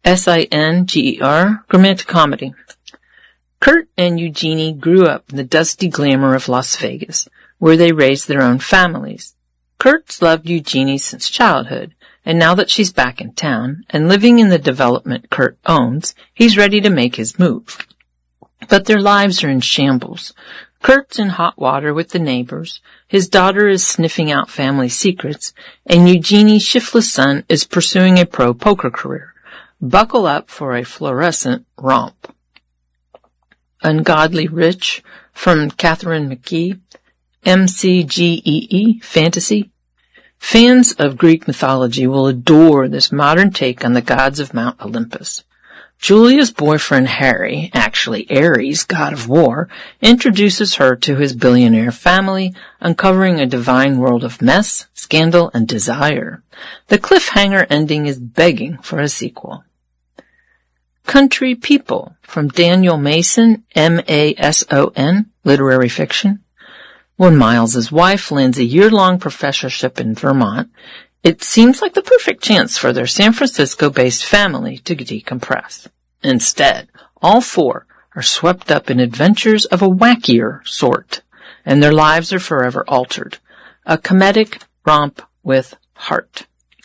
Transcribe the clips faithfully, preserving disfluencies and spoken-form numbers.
S I N G E R, romantic comedy. Kurt and Eugenie grew up in the dusty glamour of Las Vegas, where they raised their own families. Kurt's loved Eugenie since childhood, and now that she's back in town and living in the development Kurt owns, he's ready to make his move. But their lives are in shambles. Kurt's in hot water with the neighbors, his daughter is sniffing out family secrets, and Eugenie's shiftless son is pursuing a pro poker career. Buckle up for a fluorescent romp. Ungodly Rich from Catherine McKee, M C G E E, Fantasy. Fans of Greek mythology will adore this modern take on the gods of Mount Olympus. Julia's boyfriend Harry, actually Ares, god of war, introduces her to his billionaire family, uncovering a divine world of mess, scandal, and desire. The cliffhanger ending is begging for a sequel. Country People from Daniel Mason, M A S O N, literary fiction. When Miles's wife lands a year-long professorship in Vermont, it seems like the perfect chance for their San Francisco-based family to decompress. Instead, all four are swept up in adventures of a wackier sort, and their lives are forever altered. A comedic romp with heart.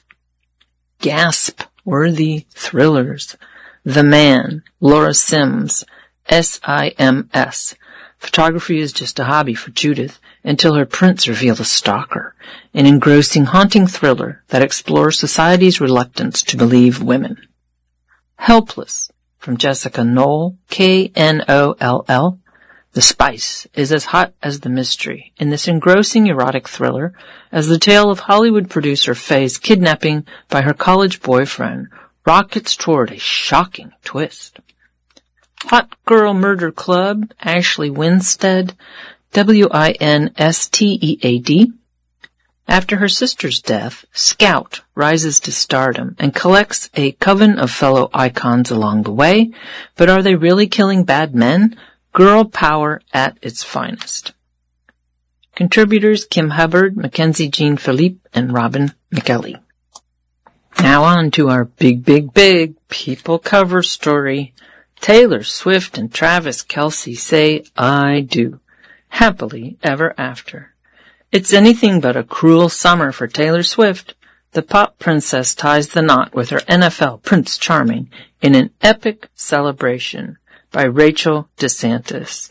Gasp-worthy thrillers. The Man, Laura Sims, S I M S. Photography is just a hobby for Judith until her prints reveal the stalker, an engrossing, haunting thriller that explores society's reluctance to believe women. Helpless, from Jessica Knoll, K N O L L. The spice is as hot as the mystery in this engrossing erotic thriller as the tale of Hollywood producer Faye's kidnapping by her college boyfriend rockets toward a shocking twist. Hot Girl Murder Club, Ashley Winstead, W I N S T E A D. After her sister's death, Scout rises to stardom and collects a coven of fellow icons along the way, but are they really killing bad men? Girl power at its finest. Contributors Kim Hubbard, Mackenzie Jean Philippe, and Robin McKelly. Now on to our big, big, big people cover story. Taylor Swift and Travis Kelce say, I do. Happily ever after. It's anything but a cruel summer for Taylor Swift. The pop princess ties the knot with her N F L Prince Charming in an epic celebration by Rachel DeSantis.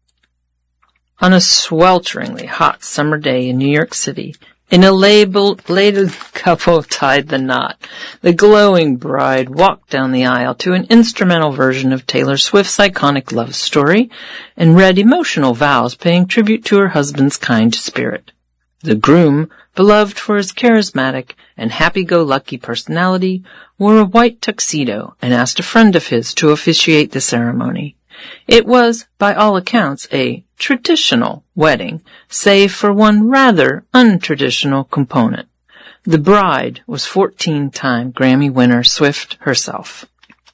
On a swelteringly hot summer day in New York City, an elated couple tied the knot. The glowing bride walked down the aisle to an instrumental version of Taylor Swift's iconic love story and read emotional vows paying tribute to her husband's kind spirit. The groom, beloved for his charismatic and happy-go-lucky personality, wore a white tuxedo and asked a friend of his to officiate the ceremony. It was, by all accounts, a traditional wedding, save for one rather untraditional component. The bride was fourteen-time Grammy winner Swift herself.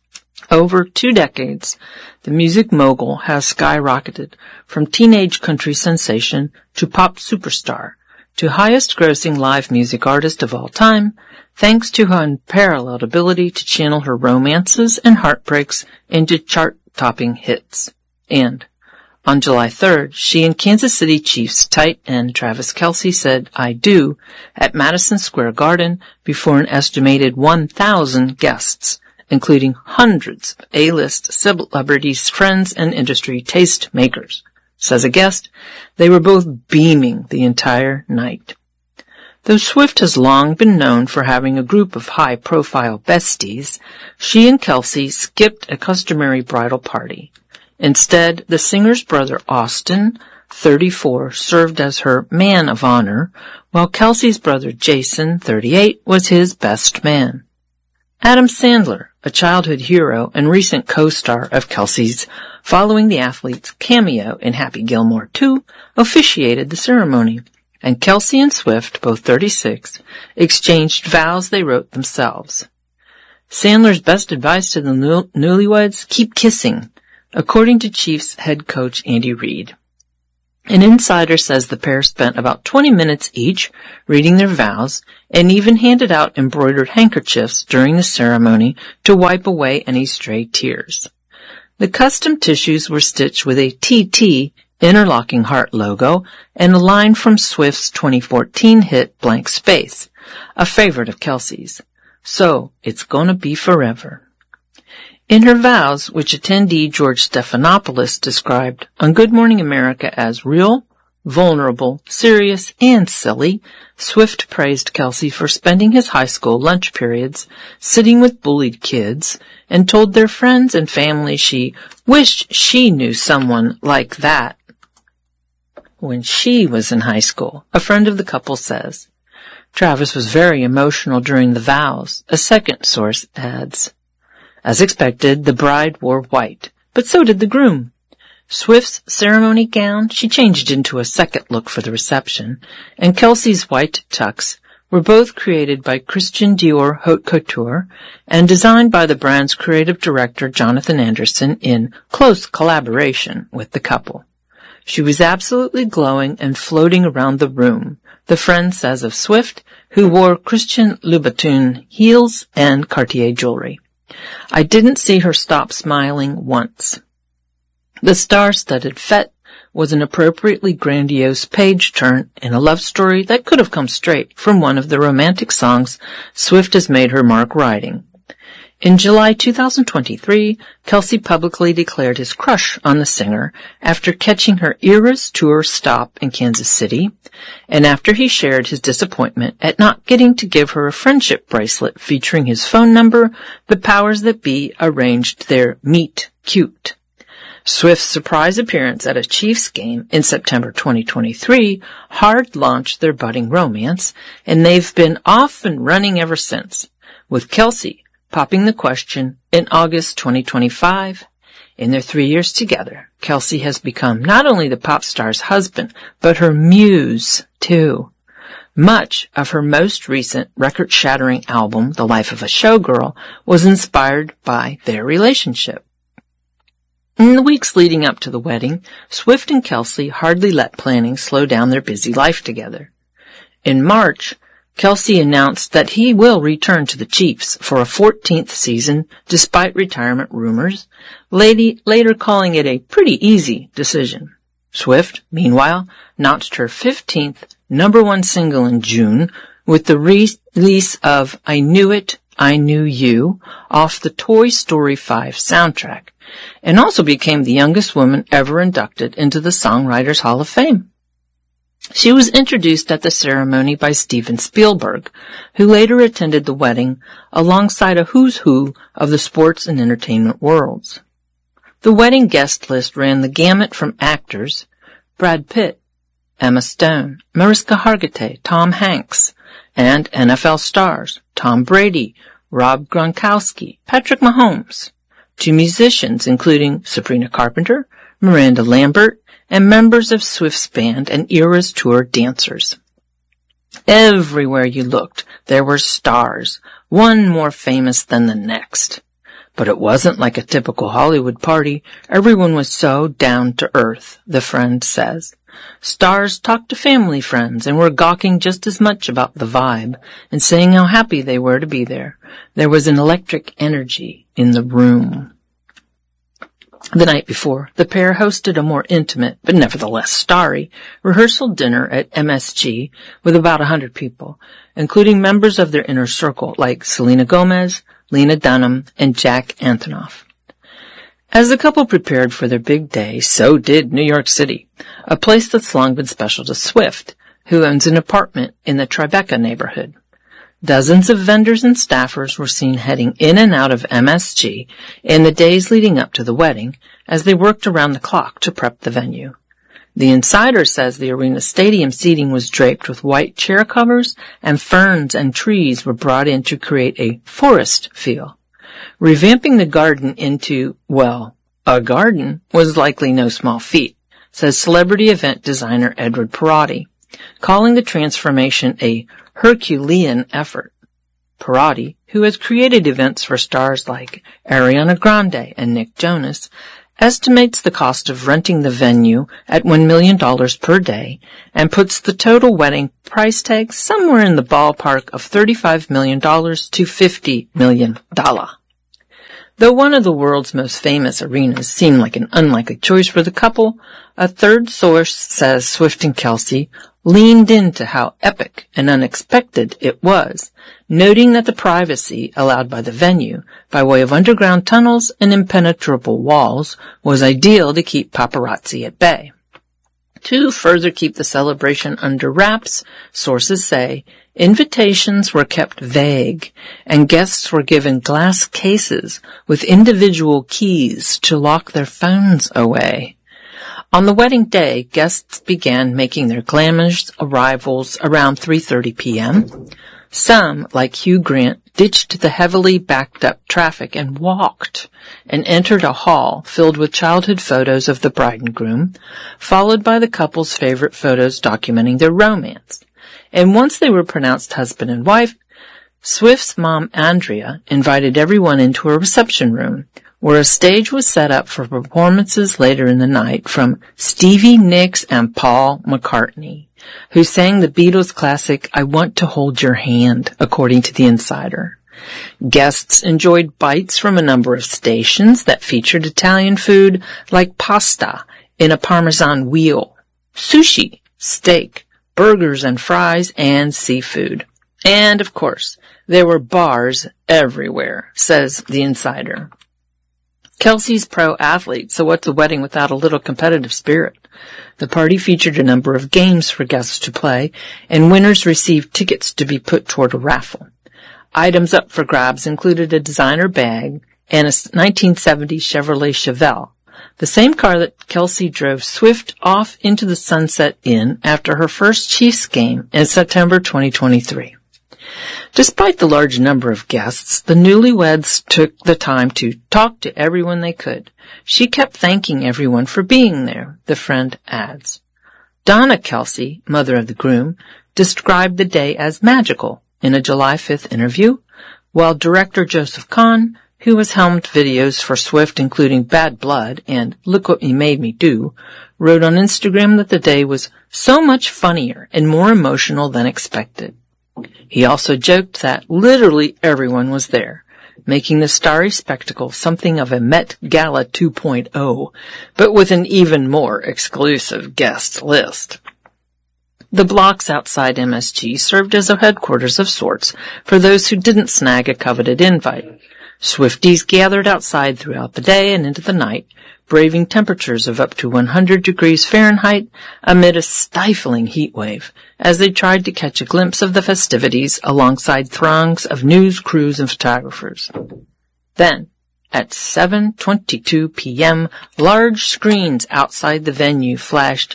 Over two decades, the music mogul has skyrocketed from teenage country sensation to pop superstar to highest-grossing live music artist of all time, thanks to her unparalleled ability to channel her romances and heartbreaks into chart-topping hits. And on July third, she and Kansas City Chiefs tight end Travis Kelce said, I do, at Madison Square Garden before an estimated one thousand guests, including hundreds of A-list celebrities, friends, and industry taste makers. Says a guest, they were both beaming the entire night. Though Swift has long been known for having a group of high-profile besties, she and Kelce skipped a customary bridal party. Instead, the singer's brother Austin, thirty-four, served as her man of honor, while Kelce's brother Jason, thirty-eight, was his best man. Adam Sandler, a childhood hero and recent co-star of Kelce's, following the athlete's cameo in Happy Gilmore two, officiated the ceremony, and Kelce and Swift, both thirty-six, exchanged vows they wrote themselves. Sandler's best advice to the new- newlyweds, keep kissing, according to Chiefs head coach Andy Reid. An insider says the pair spent about twenty minutes each reading their vows and even handed out embroidered handkerchiefs during the ceremony to wipe away any stray tears. The custom tissues were stitched with a T T interlocking heart logo and a line from Swift's twenty fourteen hit Blank Space, a favorite of Kelsey's. So, it's gonna be forever. In her vows, which attendee George Stephanopoulos described on Good Morning America as real, vulnerable, serious, and silly, Swift praised Kelsey for spending his high school lunch periods sitting with bullied kids and told their friends and family she wished she knew someone like that when she was in high school, a friend of the couple says. Travis was very emotional during the vows, a second source adds. As expected, the bride wore white, but so did the groom. Swift's ceremony gown she changed into a second look for the reception, and Kelsey's white tux were both created by Christian Dior Haute Couture and designed by the brand's creative director Jonathan Anderson in close collaboration with the couple. She was absolutely glowing and floating around the room, the friend says of Swift, who wore Christian Louboutin heels and Cartier jewelry. I didn't see her stop smiling once. The star-studded fete was an appropriately grandiose page-turn in a love story that could have come straight from one of the romantic songs Swift has made her mark writing. In July two thousand twenty-three, Kelsey publicly declared his crush on the singer after catching her Eras Tour stop in Kansas City, and after he shared his disappointment at not getting to give her a friendship bracelet featuring his phone number, the powers that be arranged their meet cute. Swift's surprise appearance at a Chiefs game in September twenty twenty-three hard-launched their budding romance, and they've been off and running ever since, with Kelsey popping the question in August twenty twenty-five. In their three years together, Kelsey has become not only the pop star's husband, but her muse, too. Much of her most recent record-shattering album, The Life of a Showgirl, was inspired by their relationship. In the weeks leading up to the wedding, Swift and Kelsey hardly let planning slow down their busy life together. In March, Kelsey announced that he will return to the Chiefs for a fourteenth season despite retirement rumors, lady, later calling it a pretty easy decision. Swift, meanwhile, notched her fifteenth number one single in June with the release of I Knew It, I Knew You off the Toy Story five soundtrack, and also became the youngest woman ever inducted into the Songwriters Hall of Fame. She was introduced at the ceremony by Steven Spielberg, who later attended the wedding alongside a who's who of the sports and entertainment worlds. The wedding guest list ran the gamut from actors, Brad Pitt, Emma Stone, Mariska Hargitay, Tom Hanks, and N F L stars, Tom Brady, Rob Gronkowski, Patrick Mahomes, to musicians including Sabrina Carpenter, Miranda Lambert, and members of Swift's band and Eras Tour dancers. Everywhere you looked, there were stars, one more famous than the next. But it wasn't like a typical Hollywood party. Everyone was so down to earth, the friend says. Stars talked to family friends and were gawking just as much about the vibe and saying how happy they were to be there. There was an electric energy in the room. The night before, the pair hosted a more intimate, but nevertheless starry, rehearsal dinner at M S G with about a hundred people, including members of their inner circle like Selena Gomez, Lena Dunham, and Jack Antonoff. As the couple prepared for their big day, so did New York City, a place that's long been special to Swift, who owns an apartment in the Tribeca neighborhood. Dozens of vendors and staffers were seen heading in and out of M S G in the days leading up to the wedding as they worked around the clock to prep the venue. The Insider says the arena stadium seating was draped with white chair covers and ferns and trees were brought in to create a forest feel. Revamping the garden into, well, a garden was likely no small feat, says celebrity event designer Edward Perotti, calling the transformation a Herculean effort. Perotti, who has created events for stars like Ariana Grande and Nick Jonas, estimates the cost of renting the venue at one million dollars per day and puts the total wedding price tag somewhere in the ballpark of thirty-five million dollars to fifty million dollars. Though one of the world's most famous arenas seemed like an unlikely choice for the couple, a third source says Swift and Kelsey leaned into how epic and unexpected it was, noting that the privacy allowed by the venue, by way of underground tunnels and impenetrable walls, was ideal to keep paparazzi at bay. To further keep the celebration under wraps, sources say, invitations were kept vague, and guests were given glass cases with individual keys to lock their phones away. On the wedding day, guests began making their glamorous arrivals around three thirty p.m. Some, like Hugh Grant, ditched the heavily backed-up traffic and walked, and entered a hall filled with childhood photos of the bride and groom, followed by the couple's favorite photos documenting their romance. And once they were pronounced husband and wife, Swift's mom, Andrea, invited everyone into a reception room, where a stage was set up for performances later in the night from Stevie Nicks and Paul McCartney, who sang the Beatles classic I Want to Hold Your Hand, according to The Insider. Guests enjoyed bites from a number of stations that featured Italian food like pasta in a Parmesan wheel, sushi, steak, burgers and fries, and seafood. And, of course, there were bars everywhere, says The Insider. Kelsey's pro athlete, so what's a wedding without a little competitive spirit? The party featured a number of games for guests to play, and winners received tickets to be put toward a raffle. Items up for grabs included a designer bag and a nineteen seventy Chevrolet Chevelle, the same car that Kelsey drove Swift off into the sunset in after her first Chiefs game in September twenty twenty-three. Despite the large number of guests, the newlyweds took the time to talk to everyone they could. She kept thanking everyone for being there, the friend adds. Donna Kelsey, mother of the groom, described the day as magical in a July fifth interview, while director Joseph Kahn, who has helmed videos for Swift including Bad Blood and Look What You Made Me Do, wrote on Instagram that the day was so much funnier and more emotional than expected. He also joked that literally everyone was there, making the starry spectacle something of a Met Gala two point oh, but with an even more exclusive guest list. The blocks outside M S G served as a headquarters of sorts for those who didn't snag a coveted invite. Swifties gathered outside throughout the day and into the night, braving temperatures of up to one hundred degrees Fahrenheit amid a stifling heat wave, as they tried to catch a glimpse of the festivities alongside throngs of news crews and photographers. Then, at seven twenty-two p.m., large screens outside the venue flashed,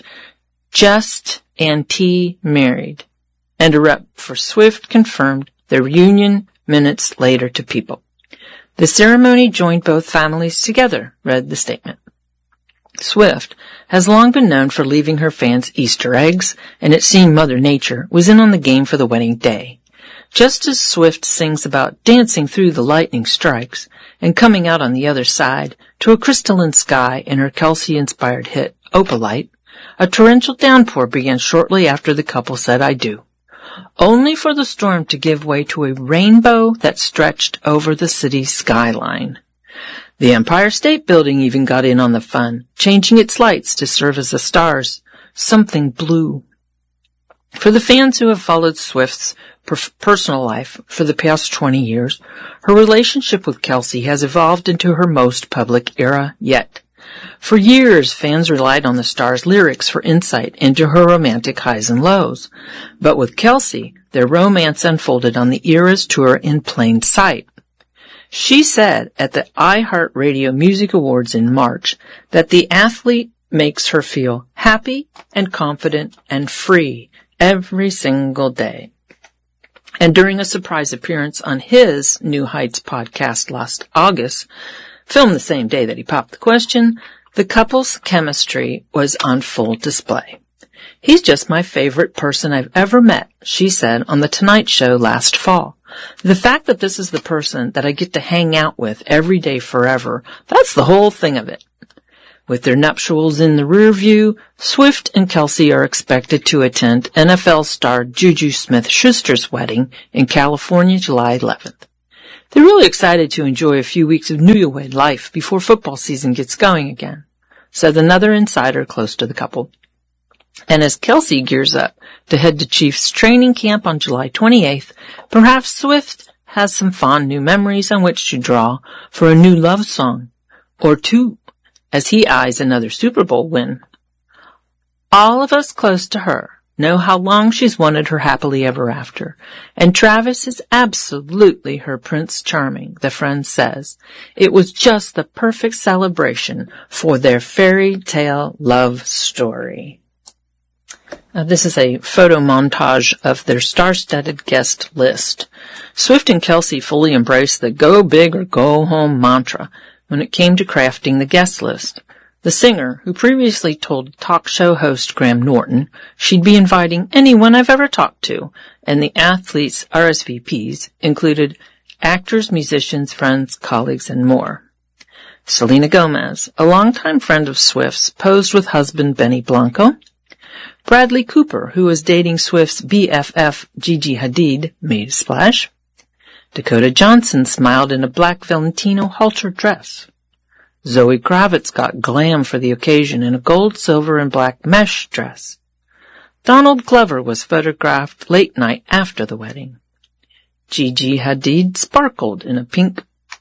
"Just and T married," and a rep for Swift confirmed their reunion minutes later to People. "The ceremony joined both families together," read the statement. Swift has long been known for leaving her fans Easter eggs, and it seemed Mother Nature was in on the game for the wedding day. Just as Swift sings about dancing through the lightning strikes and coming out on the other side to a crystalline sky in her Kelsey-inspired hit, Opalite, a torrential downpour began shortly after the couple said I do, only for the storm to give way to a rainbow that stretched over the city's skyline. The Empire State Building even got in on the fun, changing its lights to serve as the stars, something blue. For the fans who have followed Swift's per- personal life for the past twenty years, her relationship with Kelsey has evolved into her most public era yet. For years, fans relied on the star's lyrics for insight into her romantic highs and lows. But with Kelsey, their romance unfolded on the Eras Tour in plain sight. She said at the iHeartRadio Music Awards in March that the athlete makes her feel happy and confident and free every single day. And during a surprise appearance on his New Heights podcast last August, filmed the same day that he popped the question, the couple's chemistry was on full display. "He's just my favorite person I've ever met," she said on The Tonight Show last fall. "The fact that this is the person that I get to hang out with every day forever, that's the whole thing of it." With their nuptials in the rear view, Swift and Kelsey are expected to attend N F L star Juju Smith-Schuster's wedding in California, July eleventh. They're really excited to enjoy a few weeks of newlywed life before football season gets going again, says another insider close to the couple. And as Kelsey gears up to head to Chiefs training camp on July twenty-eighth, perhaps Swift has some fond new memories on which to draw for a new love song or two as he eyes another Super Bowl win. All of us close to her know how long she's wanted her happily ever after, and Travis is absolutely her Prince Charming, the friend says. It was just the perfect celebration for their fairy tale love story. Uh, this is a photo montage of their star-studded guest list. Swift and Kelsey fully embraced the go big or go home mantra when it came to crafting the guest list. The singer, who previously told talk show host Graham Norton she'd be inviting anyone I've ever talked to, and the athletes' R S V Ps included actors, musicians, friends, colleagues, and more. Selena Gomez, a longtime friend of Swift's, posed with husband Benny Blanco. Bradley Cooper, who was dating Swift's B F F Gigi Hadid, made a splash. Dakota Johnson smiled in a black Valentino halter dress. Zoe Kravitz got glam for the occasion in a gold, silver, and black mesh dress. Donald Glover was photographed late night after the wedding. Gigi Hadid sparkled in a pink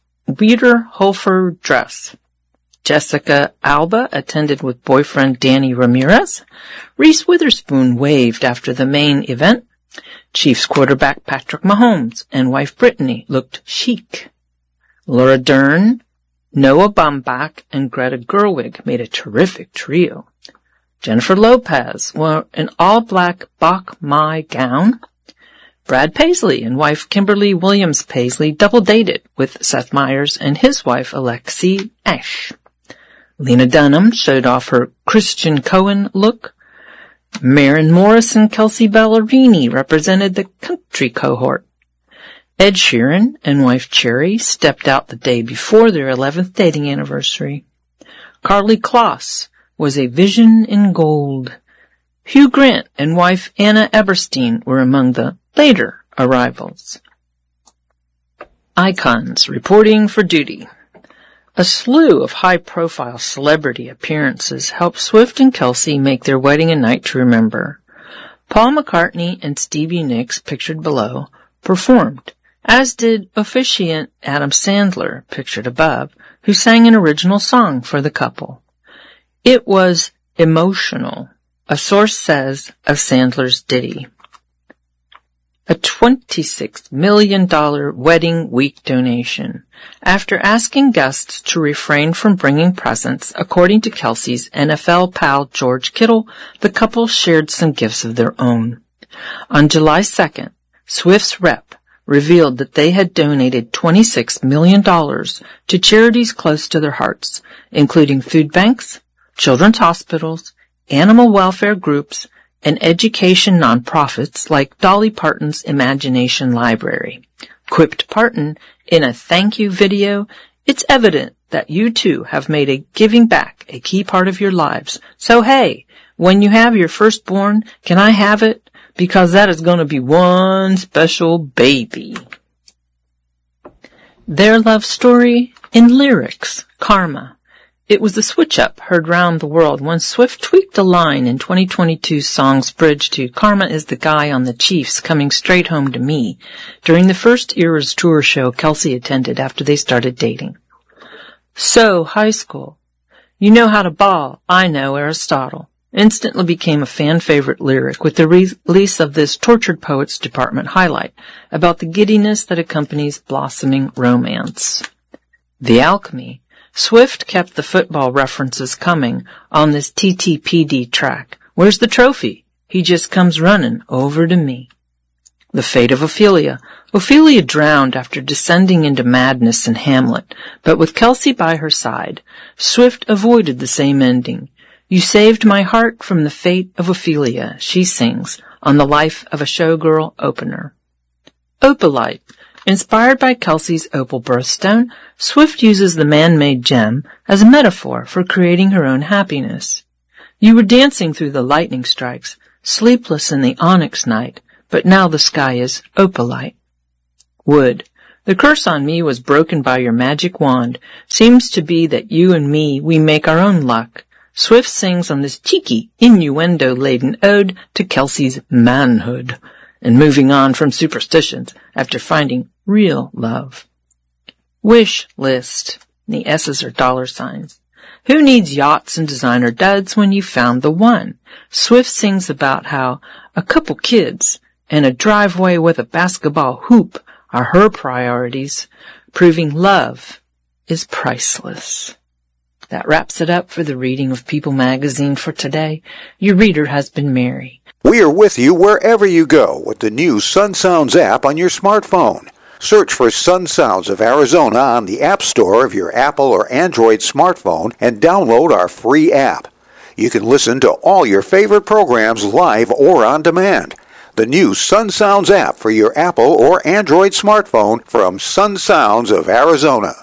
Wiederhofer dress. Jessica Alba attended with boyfriend Danny Ramirez. Reese Witherspoon waved after the main event. Chiefs quarterback Patrick Mahomes and wife Brittany looked chic. Laura Dern, Noah Baumbach, and Greta Gerwig made a terrific trio. Jennifer Lopez wore an all-black Bach Mai gown. Brad Paisley and wife Kimberly Williams Paisley double-dated with Seth Meyers and his wife Alexi Ash. Lena Dunham showed off her Christian Cohen look. Maren Morris and Kelsey Ballerini represented the country cohort. Ed Sheeran and wife Cherry stepped out the day before their eleventh dating anniversary. Carly Kloss was a vision in gold. Hugh Grant and wife Anna Eberstein were among the later arrivals. Icons reporting for duty. A slew of high-profile celebrity appearances helped Swift and Kelsey make their wedding a night to remember. Paul McCartney and Stevie Nicks, pictured below, performed, as did officiant Adam Sandler, pictured above, who sang an original song for the couple. It was emotional, a source says of Sandler's ditty. A twenty-six million dollars wedding week donation. After asking guests to refrain from bringing presents, according to Kelsey's N F L pal George Kittle, the couple shared some gifts of their own. On July second, Swift's rep revealed that they had donated twenty-six million dollars to charities close to their hearts, including food banks, children's hospitals, animal welfare groups, and education nonprofits like Dolly Parton's Imagination Library. Quipped Parton in a thank you video, "It's evident that you too have made a giving back a key part of your lives. So hey, when you have your firstborn, can I have it? Because that is going to be one special baby." Their love story in lyrics, Karma. It was the switch-up heard round the world when Swift tweaked a line in twenty twenty-two's song's bridge to "Karma is the guy on the Chiefs coming straight home to me" during the first Eras Tour show Kelsey attended after they started dating. So, high school. You know how to ball, I know Aristotle. Instantly became a fan-favorite lyric with the release of this Tortured Poets Department highlight about the giddiness that accompanies blossoming romance. The Alchemy. Swift kept the football references coming on this T T P D track. Where's the trophy? He just comes running over to me. The fate of Ophelia. Ophelia drowned after descending into madness in Hamlet, but with Kelsey by her side, Swift avoided the same ending. You saved my heart from the fate of Ophelia, she sings on the Life of a Showgirl opener. Opalite. Inspired by Kelsey's opal birthstone, Swift uses the man-made gem as a metaphor for creating her own happiness. You were dancing through the lightning strikes, sleepless in the onyx night, but now the sky is opalite. Wood. The curse on me was broken by your magic wand. Seems to be that you and me, we make our own luck. Swift sings on this cheeky, innuendo-laden ode to Kelsey's manhood, and moving on from superstitions after finding real love. Wish list. The S's are dollar signs. Who needs yachts and designer duds when you found the one? Swift sings about how a couple kids and a driveway with a basketball hoop are her priorities, proving love is priceless. That wraps it up for the reading of People magazine for today. Your reader has been Mary. We are with you wherever you go with the new Sun Sounds app on your smartphone. Search for Sun Sounds of Arizona on the App Store of your Apple or Android smartphone and download our free app. You can listen to all your favorite programs live or on demand. The new Sun Sounds app for your Apple or Android smartphone from Sun Sounds of Arizona.